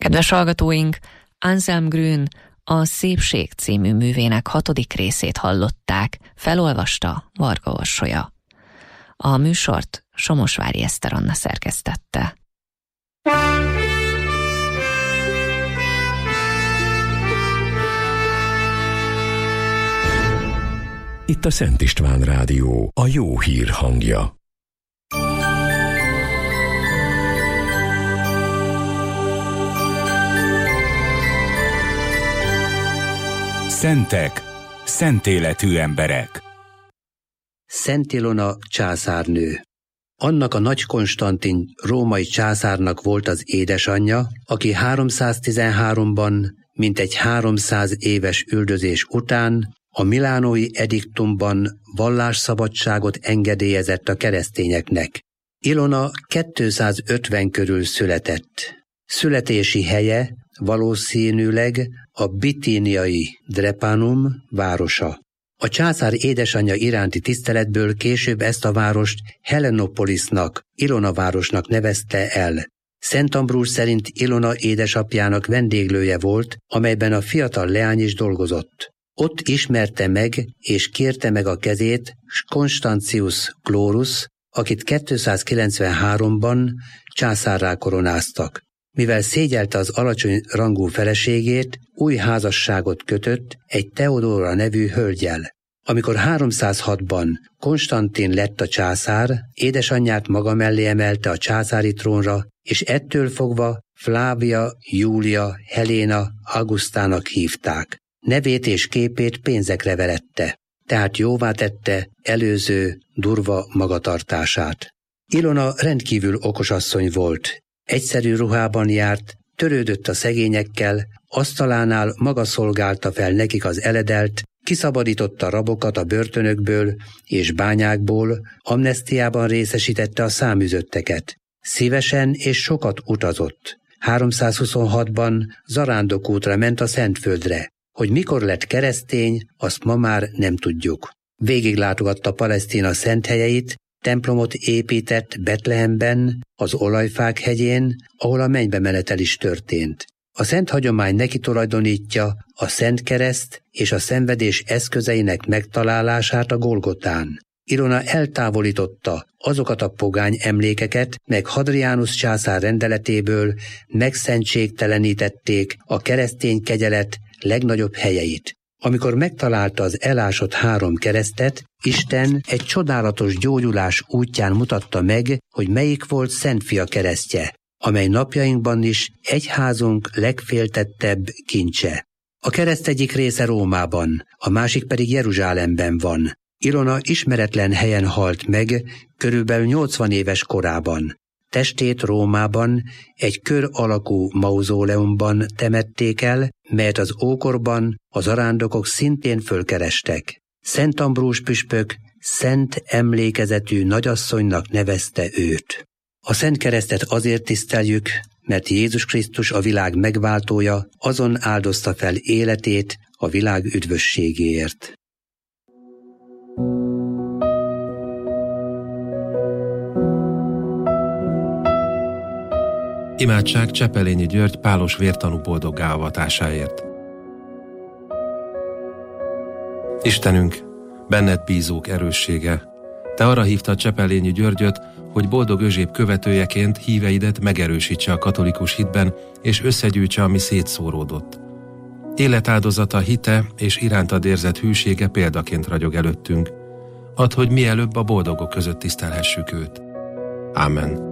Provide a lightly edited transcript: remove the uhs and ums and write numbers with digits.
Kedves hallgatóink, Anselm Grün a Szépség című művének 6. részét hallották, felolvasta Varga Orsolya. A műsort Somosvári Eszter Anna szerkesztette. Itt a Szent István Rádió, a jó hír hangja. Szentek, szent életű emberek. Szent Ilona császárnő. Annak a Nagy Konstantin római császárnak volt az édesanyja, aki 313-ban, mintegy 300 éves üldözés után a milánói ediktumban vallásszabadságot engedélyezett a keresztényeknek. Ilona 250 körül született. Születési helye valószínűleg a bitíniai Drepanum városa. A császár édesanyja iránti tiszteletből később ezt a várost Helenopolisnak, Ilona városnak nevezte el. Szent Ambrus szerint Ilona édesapjának vendéglője volt, amelyben a fiatal leány is dolgozott. Ott ismerte meg és kérte meg a kezét Constantius Chlorus, akit 293-ban császárrá koronáztak. Mivel szégyelte az alacsony rangú feleségét, új házasságot kötött egy Theodora nevű hölggyel. Amikor 306-ban Konstantin lett a császár, édesanyját maga mellé emelte a császári trónra, és ettől fogva Flávia Júlia Helena Augustának hívták. Nevét és képét pénzekre verette, tehát jóvá tette előző durva magatartását. Ilona rendkívül okos asszony volt. Egyszerű ruhában járt, törődött a szegényekkel, asztalánál maga szolgálta fel nekik az eledelt, kiszabadította rabokat a börtönökből és bányákból, amnesztiában részesítette a száműzötteket. Szívesen és sokat utazott. 326-ban zarándokútra ment a Szentföldre. Hogy mikor lett keresztény, azt ma már nem tudjuk. Végiglátogatta Palesztina szent helyeit, templomot épített Betlehemben, az Olajfák hegyén, ahol a mennybe menetel is történt. A szent hagyomány neki tulajdonítja a Szent Kereszt és a szenvedés eszközeinek megtalálását a Golgotán. Ilona eltávolította azokat a pogány emlékeket, meg Hadrianus császár rendeletéből megszentségtelenítették a keresztény kegyelet legnagyobb helyeit. Amikor megtalálta az elásott 3 keresztet, Isten egy csodálatos gyógyulás útján mutatta meg, hogy melyik volt Szentfia keresztje, amely napjainkban is egyházunk legféltettebb kincse. A kereszt egyik része Rómában, a másik pedig Jeruzsálemben van. Ilona ismeretlen helyen halt meg, körülbelül 80 éves korában. Testét Rómában egy kör alakú mauzóleumban temették el, melyet az ókorban a zarándokok szintén fölkerestek. Szent Ambrus püspök szent emlékezetű nagyasszonynak nevezte őt. A Szent Keresztet azért tiszteljük, mert Jézus Krisztus a világ megváltója azon áldozta fel életét a világ üdvösségéért. Imádság Csepelényi György pálos vértanú boldoggá avatásáért. Istenünk, benned bízók erőssége, te arra hívtad Csepelényi Györgyöt, hogy boldog Özséb követőjeként híveidet megerősítse a katolikus hitben, és összegyűjtse, ami szétszóródott. Életáldozata, hite és irántad érzett hűsége példaként ragyog előttünk. Add, hogy mielőbb a boldogok között tisztelhessük őt. Ámen.